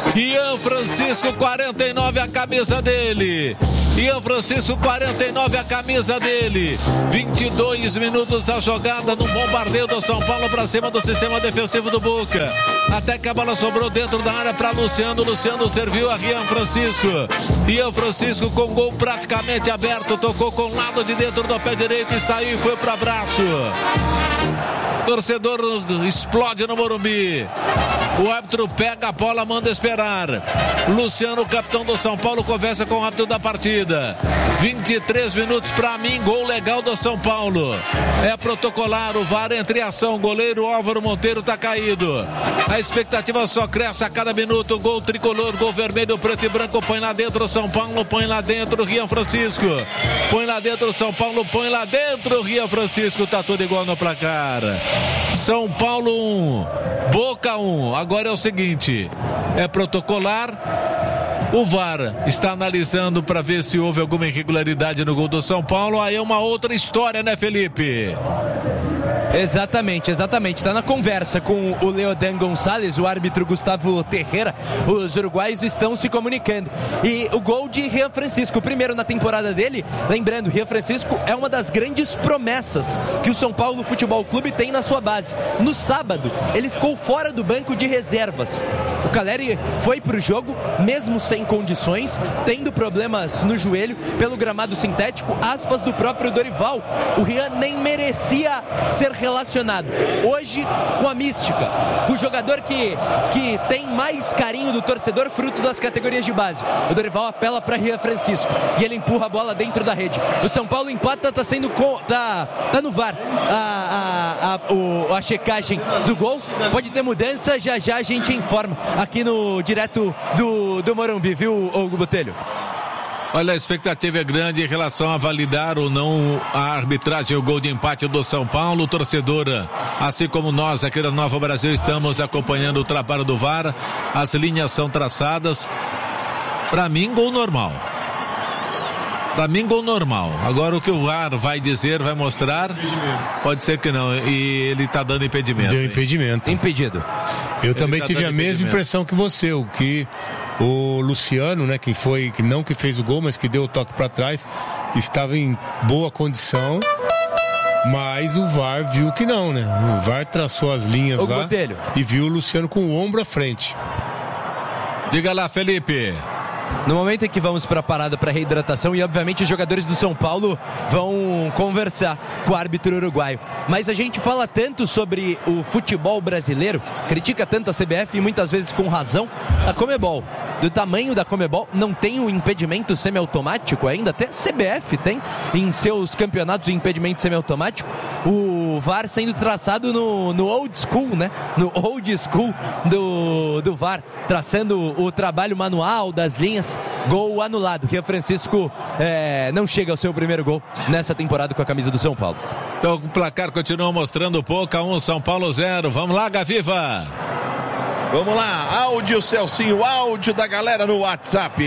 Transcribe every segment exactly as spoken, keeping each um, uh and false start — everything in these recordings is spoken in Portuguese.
Ian Francisco, quarenta e nove, a camisa dele. Ian Francisco, quarenta e nove, a camisa dele. vinte e dois minutos a jogada no bombardeio do São Paulo para cima do sistema defensivo do Boca. Até que a bola sobrou dentro da área para Luciano. Luciano serviu a Ian Francisco. Ian Francisco com gol praticamente aberto. Tocou com o lado de dentro do pé direito e saiu e foi para abraço. Torcedor explode no Morumbi. O árbitro pega a bola, manda esperar. Luciano, capitão do São Paulo, conversa com o árbitro da partida. vinte e três minutos, para mim, gol legal do São Paulo. É protocolar, o V A R entre ação. O goleiro Álvaro Monteiro tá caído. A expectativa só cresce a cada minuto. Gol tricolor, gol vermelho, preto e branco. Põe lá dentro São Paulo, põe lá dentro Rian Francisco. Põe lá dentro São Paulo, põe lá dentro Rian Francisco. Tá tudo igual no placar. São Paulo um, Boca um. Agora é o seguinte, é protocolar. O V A R está analisando para ver se houve alguma irregularidade no gol do São Paulo. Aí é uma outra história, né, Felipe? Exatamente, exatamente. Está na conversa com o Leodan Gonçalves, o árbitro Gustavo Terreira. Os uruguaios estão se comunicando. E o gol de Rian Francisco, o primeiro na temporada dele. Lembrando, Rian Francisco é uma das grandes promessas que o São Paulo Futebol Clube tem na sua base. No sábado, ele ficou fora do banco de reservas. O Caleri foi para o jogo, mesmo sem condições, tendo problemas no joelho pelo gramado sintético, aspas do próprio Dorival. O Rian nem merecia ser relacionado. Hoje, com a mística, o jogador que, que tem mais carinho do torcedor, fruto das categorias de base. O Dorival apela para Rian Francisco e ele empurra a bola dentro da rede. O São Paulo empata, tá sendo com, tá, tá no V A R a, a, a, o, a checagem do gol. Pode ter mudança, já já a gente informa aqui no direto do, do Morumbi, viu, Hugo Botelho? Olha, a expectativa é grande em relação a validar ou não a arbitragem, o gol de empate do São Paulo. Torcedora, assim como nós aqui da Nova Brasil, estamos acompanhando o trabalho do V A R. As linhas são traçadas. Para mim, gol normal. Para mim, gol normal. Agora o que o V A R vai dizer, vai mostrar, pode ser que não. E ele tá dando impedimento. Deu impedimento. Hein? Impedido. Eu ele também tá tive a mesma impressão que você, o que o Luciano, né, que foi, que não que fez o gol, mas que deu o toque para trás, estava em boa condição. Mas o V A R viu que não, né? O V A R traçou as linhas o lá Botelho. E viu o Luciano com o ombro à frente. Diga lá, Felipe. No momento em que vamos para a parada para reidratação e obviamente os jogadores do São Paulo vão conversar com o árbitro uruguaio. Mas a gente fala tanto sobre o futebol brasileiro, critica tanto a C B F e muitas vezes com razão a Conmebol. Do tamanho da Conmebol, não tem o impedimento semiautomático ainda, até a C B F tem em seus campeonatos o impedimento semiautomático. O V A R sendo traçado no, no old school, né? No old school do, do V A R, traçando o trabalho manual das linhas. Gol anulado. Rian Francisco é, não chega ao seu primeiro gol nessa temporada com a camisa do São Paulo. Então o placar continua mostrando Boca um, São Paulo zero. Vamos lá, Gaviva. Vamos lá, áudio, Celcinho, áudio da galera no WhatsApp.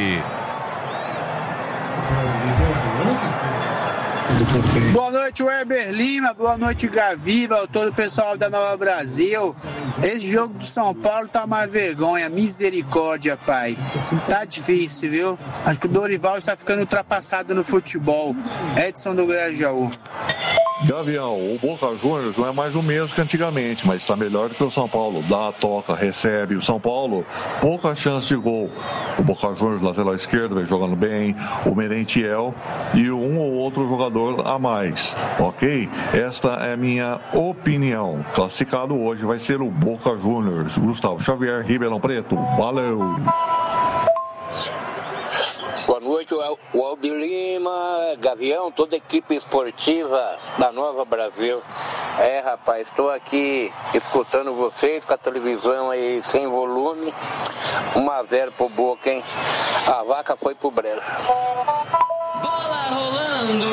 Boa noite, Weber Lima. Boa noite, Gaviva, todo o pessoal da Nova Brasil. Esse jogo do São Paulo tá uma vergonha, misericórdia, pai. Tá difícil, viu? Acho que o Dorival está ficando ultrapassado no futebol. Edson do Grajaú. Gavião, o Boca Juniors não é mais o mesmo que antigamente, mas está melhor do que o São Paulo. Dá, toca, recebe. O São Paulo, pouca chance de gol. O Boca Juniors, lateral esquerdo, vem jogando bem. O Merentiel e um ou outro jogador a mais. Ok? Esta é a minha opinião. Classificado hoje vai ser o Boca Juniors. Gustavo Xavier, Ribeirão Preto. Valeu! Boa noite, o Aldir Lima, Gavião, toda a equipe esportiva da Nova Brasil. É, rapaz, estou aqui escutando vocês com a televisão aí sem volume. um a zero pro Boca, hein? A vaca foi pro brelo. Bola rolando.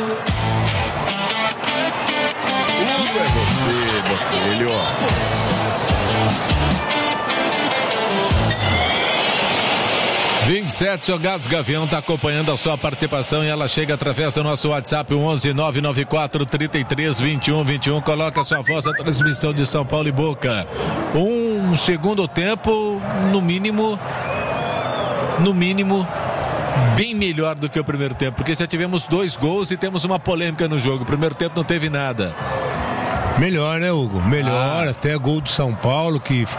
Tudo é você, meu filho, ó. vinte e sete jogados, Gavião está acompanhando a sua participação e ela chega através do nosso WhatsApp onze nove nove quatro, trinta e três, vinte e um, vinte e um. Coloca a sua voz na transmissão de São Paulo e Boca. Um segundo tempo, no mínimo, no mínimo, bem melhor do que o primeiro tempo, porque já tivemos dois gols e temos uma polêmica no jogo. O primeiro tempo não teve nada. Melhor, né, Hugo? Melhor, ah. até gol do São Paulo, que